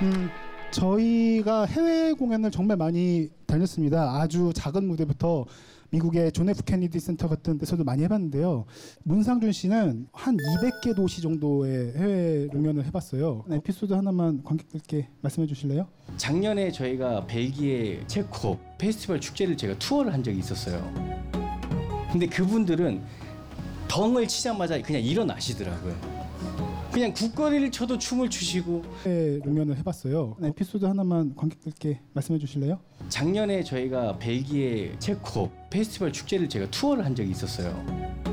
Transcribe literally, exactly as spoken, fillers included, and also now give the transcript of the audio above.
음, 저희가 해외 공연을 정말 많이 다녔습니다. 아주 작은 무대부터 미국의 존 F 케네디 센터 같은 데서도 많이 해봤는데요. 문상준 씨는 한 이백 개 도시 정도의 해외 공연을 해봤어요. 에피소드 하나만 관객들께 말씀해 주실래요? 작년에 저희가 벨기에 체코 페스티벌 축제를 제가 투어를 한 적이 있었어요. 근데 그분들은 덩을 치자마자 그냥 일어나시더라고요. 그냥 국거리를 쳐도 춤을 추시고. 해외 공연을 해봤어요. 에피소드 하나만 관객들께 말씀해 주실래요? 작년에 저희가 벨기에 체코 페스티벌 축제를 제가 투어를 한 적이 있었어요.